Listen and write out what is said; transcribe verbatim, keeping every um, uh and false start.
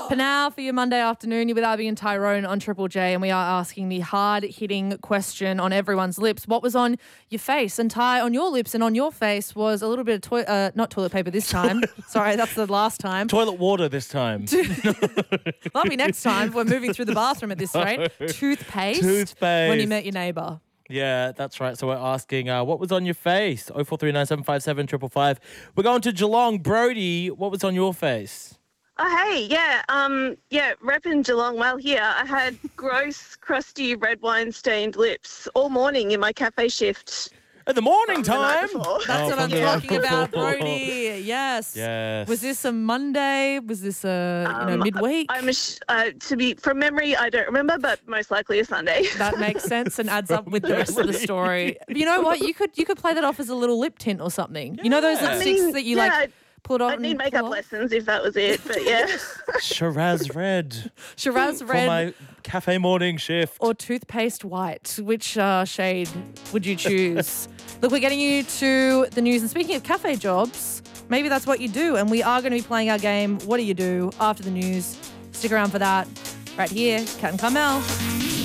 Panau for your Monday afternoon. You're with Abby and Tyrone on Triple J, and we are asking the hard-hitting question on everyone's lips. What was on your face? And Ty, on your lips and on your face was a little bit of toilet, uh, not toilet paper this time. Sorry, that's the last time. Toilet water this time. That'll be next time. We're moving through the bathroom at this rate. Toothpaste. Toothpaste. When you met your neighbour. Yeah, that's right. So we're asking, uh, what was on your face? oh four three nine seven five seven five five. We're going to Geelong. Brody, what was on your face? Oh, hey, yeah, um, yeah, repping Geelong well here. I had gross, crusty, red wine-stained lips all morning in my cafe shift. At the morning From the night time? before. That's Oh, what I'm from the night talking about, before. Brody. Yes. Yes. Was this a Monday? Was this a you know Um, midweek? I'm a sh- uh, to be from memory, I don't remember, but most likely a Sunday. That makes sense and adds up with the rest of the story. You know what? You could you could play that off as a little lip tint or something. You know those Yeah. I lipsticks mean, that you yeah, like put on. I'd need and makeup pull off? lessons if that was it, but yeah. Shiraz red. Shiraz For red my cafe morning shift. or toothpaste white. Which uh, shade would you choose? Look, we're getting you to the news. And speaking of cafe jobs, maybe that's what you do. And we are going to be playing our game, What Do You Do, after the news. Stick around for that. Right here, Cat and Carmel.